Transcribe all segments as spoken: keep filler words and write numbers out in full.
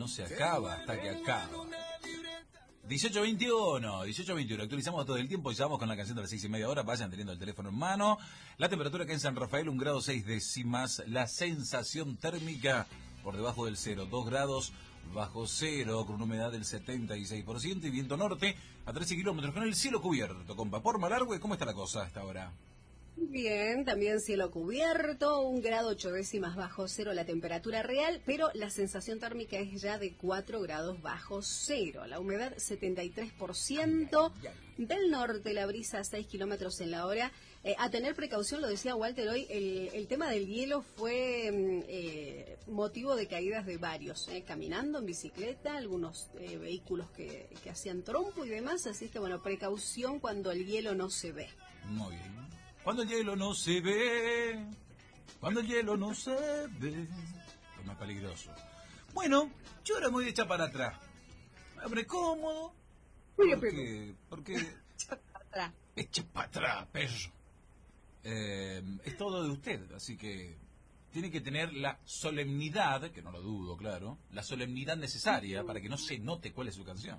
no se acaba hasta que acaba. dieciocho veintiuno, dieciocho veintiuno, actualizamos todo el tiempo y ya vamos con la canción de las seis y media hora, vayan teniendo el teléfono en mano. La temperatura acá en San Rafael, un grado seis décimas, la sensación térmica por debajo del cero, dos grados bajo cero, con una humedad del setenta y seis por ciento y viento norte a trece kilómetros, con el cielo cubierto. Compa, por Malargüe, ¿cómo está la cosa hasta ahora? Bien, también cielo cubierto, un grado ocho décimas bajo cero la temperatura real, pero la sensación térmica es ya de cuatro grados bajo cero. La humedad setenta y tres por ciento, del norte la brisa a seis kilómetros en la hora. Eh, a tener precaución, lo decía Walter hoy, el, el tema del hielo fue eh, motivo de caídas de varios, eh, caminando, en bicicleta, algunos eh, vehículos que, que hacían trompo y demás, así que bueno, precaución cuando el hielo no se ve. Muy bien. Cuando el hielo no se ve, cuando el hielo no se ve, es más peligroso. Bueno, yo ahora me voy a echar para atrás. Me abre cómodo. Porque, porque Echa para atrás. echa para atrás, perro. Eh, es todo de usted, así que tiene que tener la solemnidad, que no lo dudo, claro, la solemnidad necesaria para que no se note cuál es su canción.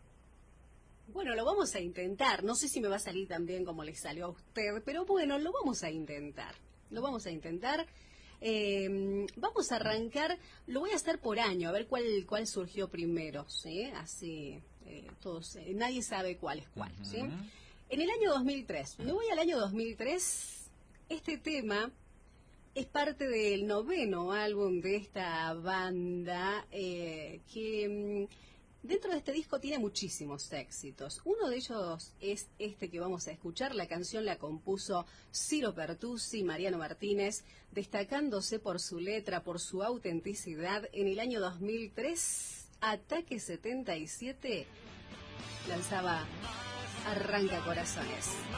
Bueno, lo vamos a intentar. No sé si me va a salir tan bien como le salió a usted, pero bueno, lo vamos a intentar. Lo vamos a intentar. Eh, vamos a arrancar, lo voy a hacer por año, a ver cuál cuál surgió primero, ¿sí? Así, eh, todos, eh, nadie sabe cuál es cuál, ¿sí? En el año dos mil tres, me voy al año dos mil tres, este tema es parte del noveno álbum de esta banda eh, que... Dentro de este disco tiene muchísimos éxitos. Uno de ellos es este que vamos a escuchar. La canción la compuso Ciro Pertusi y Mariano Martínez, destacándose por su letra, por su autenticidad. En el año dos mil tres, Ataque setenta y siete lanzaba Arranca Corazones.